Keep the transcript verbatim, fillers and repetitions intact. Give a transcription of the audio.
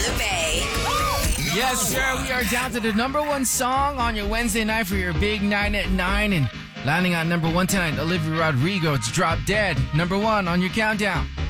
the Bay. Yes, sir. We are down to the number one song on your Wednesday night for your big nine at nine. And landing on number one tonight, Olivia Rodrigo. It's Drop Dead. Number one on your countdown.